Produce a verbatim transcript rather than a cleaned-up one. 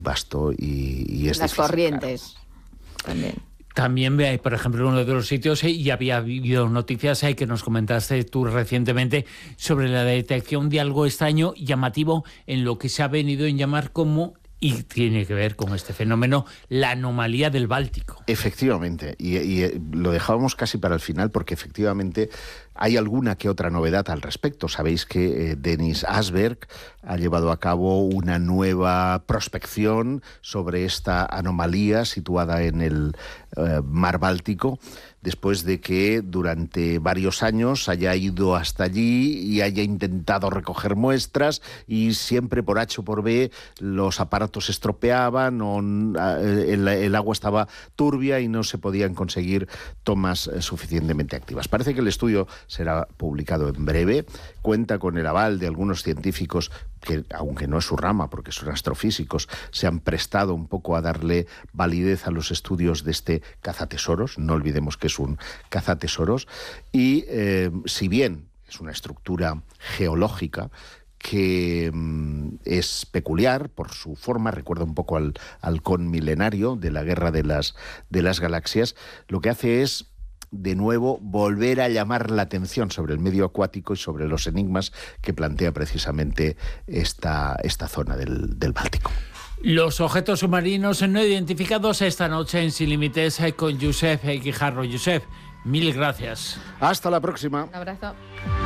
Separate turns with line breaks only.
vasto y, y es
las
difícil,
corrientes
claro.
también.
También, por ejemplo, uno de los sitios, y había habido noticias que nos comentaste tú recientemente sobre la detección de algo extraño, llamativo, en lo que se ha venido en llamar como, y tiene que ver con este fenómeno, la anomalía del Báltico.
Efectivamente, y, y lo dejábamos casi para el final porque efectivamente hay alguna que otra novedad al respecto. Sabéis que eh, Dennis Asberg ha llevado a cabo una nueva prospección sobre esta anomalía situada en el eh, mar Báltico, después de que durante varios años haya ido hasta allí y haya intentado recoger muestras y siempre por H o por B los aparatos se estropeaban o el, el agua estaba turbia y no se podían conseguir tomas suficientemente activas. Parece que el estudio será publicado en breve, cuenta con el aval de algunos científicos que, aunque no es su rama, porque son astrofísicos, se han prestado un poco a darle validez a los estudios de este cazatesoros. No olvidemos que es un cazatesoros. Y eh, si bien es una estructura geológica que mm, es peculiar por su forma, recuerda un poco al halcón milenario de la Guerra de las, de las Galaxias, lo que hace es de nuevo volver a llamar la atención sobre el medio acuático y sobre los enigmas que plantea precisamente esta, esta zona del, del Báltico.
Los objetos submarinos no identificados esta noche en Sin Límites con Josep Guijarro. Josep, mil gracias.
Hasta la próxima.
Un abrazo.